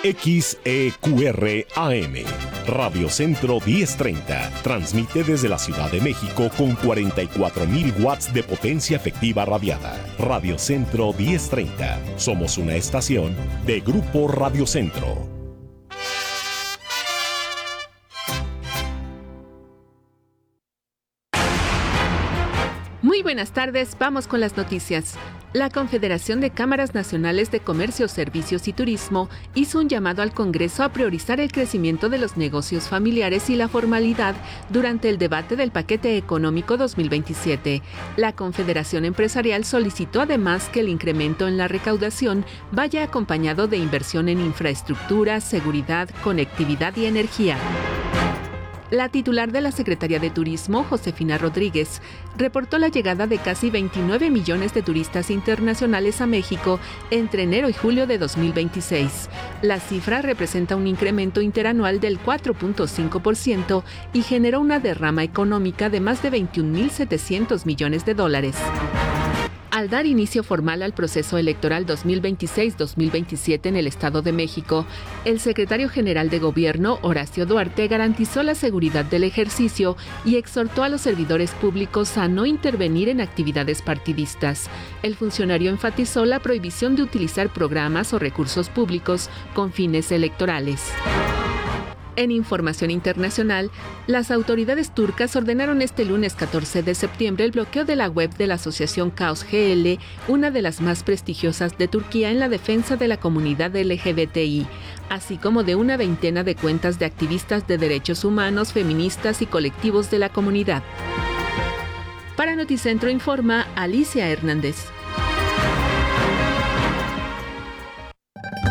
XEQR AM, Radio Centro 1030, transmite desde la Ciudad de México con 44,000 watts de potencia efectiva radiada. Radio Centro 1030, somos una estación de Grupo Radio Centro. Muy buenas tardes, vamos con las noticias. La Confederación de Cámaras Nacionales de Comercio, Servicios y Turismo hizo un llamado al Congreso a priorizar el crecimiento de los negocios familiares y la formalidad durante el debate del paquete económico 2027. La Confederación Empresarial solicitó además que el incremento en la recaudación vaya acompañado de inversión en infraestructura, seguridad, conectividad y energía. La titular de la Secretaría de Turismo, Josefina Rodríguez, reportó la llegada de casi 29 millones de turistas internacionales a México entre enero y julio de 2026. La cifra representa un incremento interanual del 4.5% y generó una derrama económica de más de 21.700 millones de dólares. Al dar inicio formal al proceso electoral 2026-2027 en el Estado de México, el secretario general de Gobierno, Horacio Duarte, garantizó la seguridad del ejercicio y exhortó a los servidores públicos a no intervenir en actividades partidistas. El funcionario enfatizó la prohibición de utilizar programas o recursos públicos con fines electorales. En información internacional, las autoridades turcas ordenaron este lunes 14 de septiembre el bloqueo de la web de la asociación Caos GL, una de las más prestigiosas de Turquía en la defensa de la comunidad LGBTI, así como de una veintena de cuentas de activistas de derechos humanos, feministas y colectivos de la comunidad. Para Noticentro informa Alicia Hernández.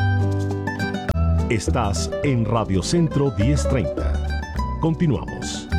Estás en Radio Centro 1030. Continuamos.